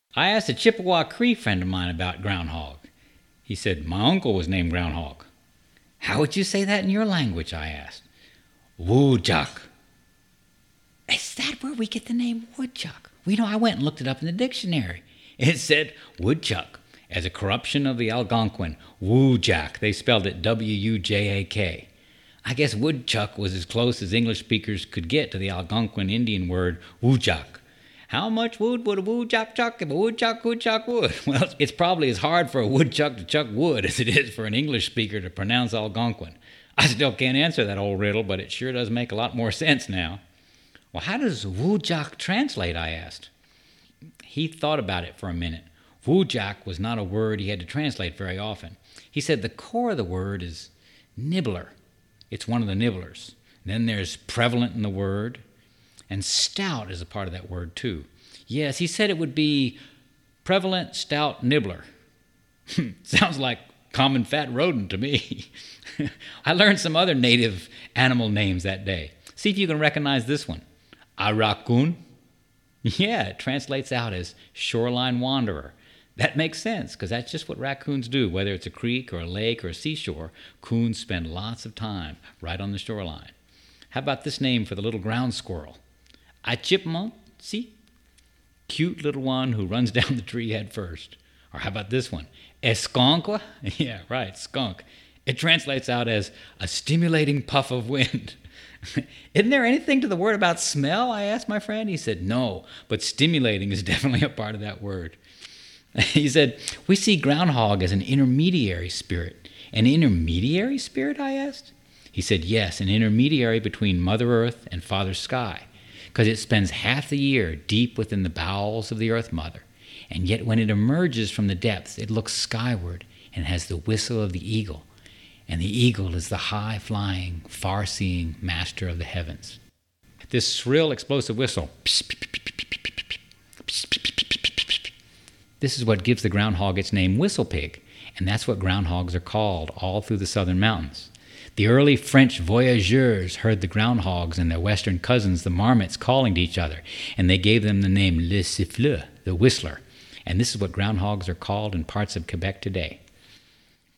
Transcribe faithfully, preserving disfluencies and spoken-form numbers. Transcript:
I asked a Chippewa Cree friend of mine about groundhog. He said, my uncle was named Groundhog. How would you say that in your language, I asked. Woodchuck. Is that where we get the name woodchuck? Well, you know, I went and looked it up in the dictionary. It said woodchuck as a corruption of the Algonquin, woojak. They spelled it W U J A K. I guess woodchuck was as close as English speakers could get to the Algonquin Indian word woojak. How much wood would a woodchuck chuck if a woodchuck would chuck wood? Well, it's probably as hard for a woodchuck to chuck wood as it is for an English speaker to pronounce Algonquin. I still can't answer that old riddle, but it sure does make a lot more sense now. Well, how does woojak translate, I asked. He thought about it for a minute. Woojak was not a word he had to translate very often. He said the core of the word is nibbler. It's one of the nibblers. Then there's prevalent in the word, and stout is a part of that word too. Yes, he said it would be prevalent, stout, nibbler. Sounds like common fat rodent to me. I learned some other native animal names that day. See if you can recognize this one. A raccoon. Yeah, it translates out as shoreline wanderer. That makes sense, because that's just what raccoons do. Whether it's a creek or a lake or a seashore, coons spend lots of time right on the shoreline. How about this name for the little ground squirrel? A chipmunk, see? Cute little one who runs down the tree head first. Or how about this one? Esconqua? Yeah, right, skunk. It translates out as a stimulating puff of wind. Isn't there anything to the word about smell? I asked my friend. He said, no, but stimulating is definitely a part of that word. He said, we see groundhog as an intermediary spirit. An intermediary spirit, I asked? He said, yes, an intermediary between Mother Earth and Father Sky, because it spends half the year deep within the bowels of the Earth Mother, and yet when it emerges from the depths, it looks skyward and has the whistle of the eagle, and the eagle is the high-flying, far-seeing master of the heavens. This shrill, explosive whistle, this is what gives the groundhog its name whistle pig, and that's what groundhogs are called all through the southern mountains. The early French voyageurs heard the groundhogs and their western cousins, the marmots, calling to each other, and they gave them the name le siffleur, the whistler. And this is what groundhogs are called in parts of Quebec today.